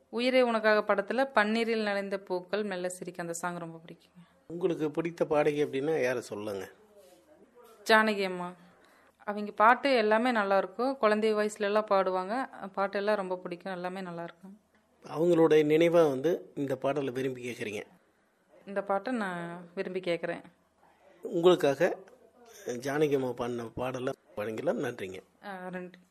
உயிரே உனக்காக படத்தில் பன்னீரில் நனைந்த பூக்கள் மெல்ல சிரிக்க அந்த சாங் ரொம்ப பிடிக்குங்க. உங்களுக்கு பிடித்த பாடகி அப்படின்னா யாரை சொல்லுங்க? ஜானகி அம்மா. அவங்க பாட்டு எல்லாமே நல்லாயிருக்கும். குழந்தை வயசுலலாம் பாடுவாங்க. பாட்டு எல்லாம் ரொம்ப பிடிக்கும். எல்லாமே நல்லாயிருக்கும். அவங்களுடைய நினைவாக இந்த பாடலை விரும்பி கேட்குறீங்க. இந்த பாட்டை நான் விரும்பி கேட்குறேன். உங்களுக்காக ஜானகி அம்மா பாடின பாடலை வழங்கலாம். நன்றிங்க. நன்றி.